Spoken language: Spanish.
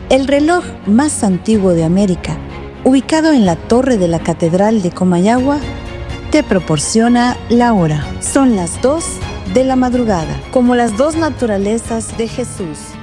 El reloj más antiguo de América, ubicado en la torre de la Catedral de Comayagua, te proporciona la hora. Son las 2 de la madrugada, como las dos naturalezas de Jesús.